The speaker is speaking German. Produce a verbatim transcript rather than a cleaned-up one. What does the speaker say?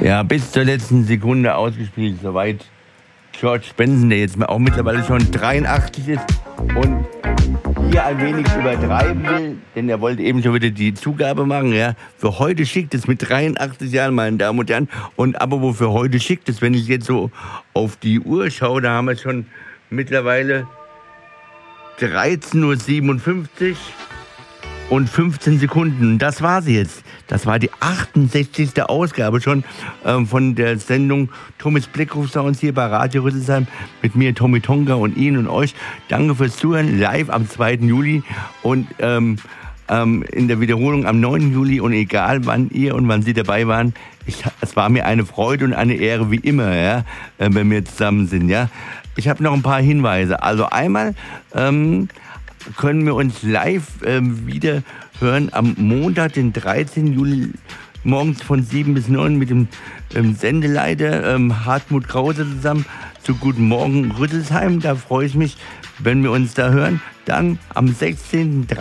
Ja, bis zur letzten Sekunde ausgespielt. Soweit George Benson, der jetzt auch mittlerweile schon dreiundachtzig ist und hier ein wenig übertreiben will, denn er wollte eben schon wieder die Zugabe machen. Ja, für heute schickt es mit dreiundachtzig Jahren, meine Damen und Herren. Und aber wo für heute schickt es, wenn ich jetzt so auf die Uhr schaue, da haben wir schon mittlerweile dreizehn Uhr siebenundfünfzig und fünfzehn Sekunden. Das war sie jetzt. Das war die achtundsechzigste Ausgabe schon ähm, von der Sendung Thomas Bleckruf Sounds hier bei Radio Rüsselsheim mit mir, Tommy Tonka, und Ihnen und euch. Danke fürs Zuhören, live am zweiten Juli und ähm, ähm, in der Wiederholung am neunten Juli. Und egal, wann ihr und wann Sie dabei waren, ich, es war mir eine Freude und eine Ehre, wie immer, ja, äh, wenn wir zusammen sind. Ja. Ich habe noch ein paar Hinweise. Also einmal ähm, können wir uns live ähm, wieder hören am Montag, den dreizehnten Juli, morgens von sieben bis neun mit dem ähm, Sendeleiter ähm, Hartmut Krause zusammen zu Guten Morgen Rüsselsheim. Da freue ich mich, wenn wir uns da hören. Dann am sechzehnten